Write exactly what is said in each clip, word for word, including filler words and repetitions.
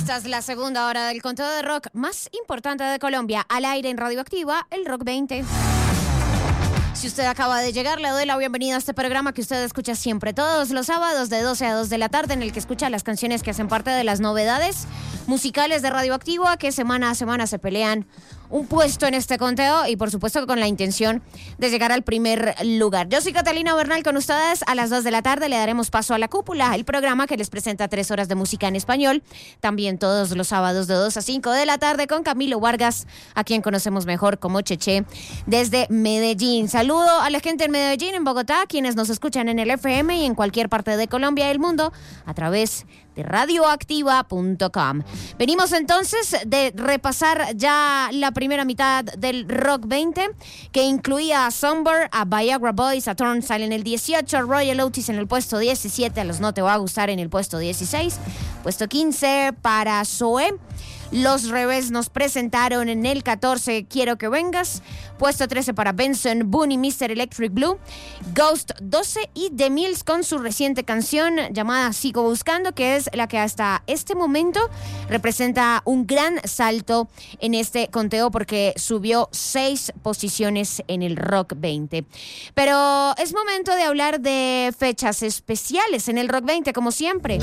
Esta es la segunda hora del conteo de rock más importante de Colombia, al aire en Radioactiva, el Rock veinte. Si usted acaba de llegar, le doy la bienvenida a este programa que usted escucha siempre, todos los sábados de doce a dos de la tarde, en el que escucha las canciones que hacen parte de las novedades musicales de Radioactiva, que semana a semana se pelean un puesto en este conteo y por supuesto con la intención de llegar al primer lugar. Yo soy Catalina Bernal con ustedes. A las dos de la tarde le daremos paso a La Cúpula, el programa que les presenta tres horas de música en español, también todos los sábados de dos a cinco de la tarde, con Camilo Vargas, a quien conocemos mejor como Cheche, desde Medellín. Saludo a la gente en Medellín, en Bogotá, quienes nos escuchan en el F M y en cualquier parte de Colombia y el mundo a través de radioactiva punto com. Venimos entonces de repasar ya la primera mitad del Rock veinte, que incluía a Somber, a Viagra Boys, a Turnstile en el dieciocho, a Royal Otis en el puesto diecisiete, a los No Te Va a Gustar en el puesto dieciséis, puesto quince para Zoé. Los Revés nos presentaron en el catorce Quiero que vengas, puesto trece para Benson, Boone y mister Electric Blue, Ghost doce y The Mills con su reciente canción llamada Sigo Buscando, que es la que hasta este momento representa un gran salto en este conteo porque subió seis posiciones en el Rock veinte. Pero es momento de hablar de fechas especiales en el Rock veinte, como siempre.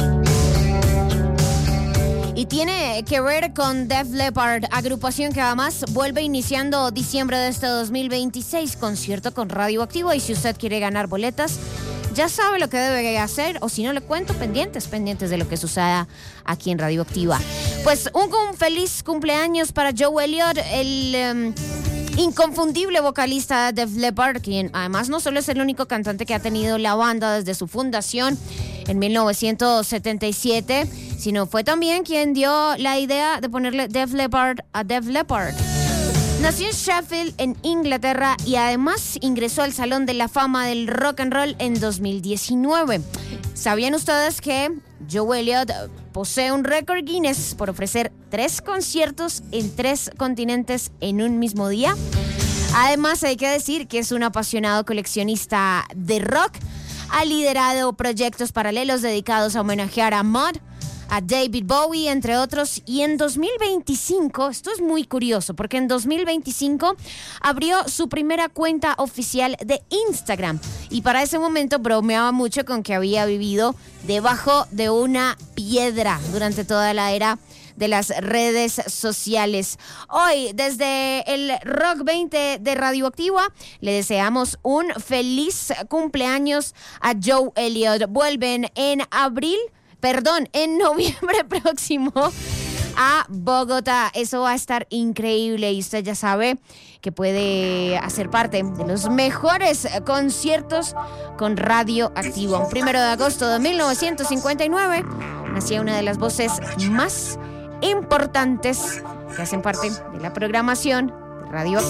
Y tiene que ver con Def Leppard, agrupación que además vuelve iniciando diciembre de este dos mil veintiséis, concierto con Radioactiva. Y si usted quiere ganar boletas, ya sabe lo que debe hacer, o si no le cuento, pendientes, pendientes de lo que suceda aquí en Radioactiva. Pues un, un feliz cumpleaños para Joe Elliott, el um, inconfundible vocalista de Def Leppard, quien además no solo es el único cantante que ha tenido la banda desde su fundación en mil novecientos setenta y siete, sino fue también quien dio la idea de ponerle Def Leppard a Def Leppard. Nació en Sheffield, en Inglaterra, y además ingresó al Salón de la Fama del Rock and Roll en dos mil diecinueve. ¿Sabían ustedes que Joe Elliott posee un récord Guinness por ofrecer tres conciertos en tres continentes en un mismo día? Además, hay que decir que es un apasionado coleccionista de rock. Ha liderado proyectos paralelos dedicados a homenajear a Mod, a David Bowie, entre otros, y en dos mil veinticinco, esto es muy curioso, porque en dos mil veinticinco abrió su primera cuenta oficial de Instagram, y para ese momento bromeaba mucho con que había vivido debajo de una piedra durante toda la era de las redes sociales. Hoy, desde el Rock veinte de Radioactiva, le deseamos un feliz cumpleaños a Joe Elliott. Vuelven en abril, perdón, en noviembre próximo a Bogotá. Eso va a estar increíble y usted ya sabe que puede hacer parte de los mejores conciertos con Radioactiva. Un primero de agosto de mil novecientos cincuenta y nueve nacía una de las voces más importantes que hacen parte de la programación de Radio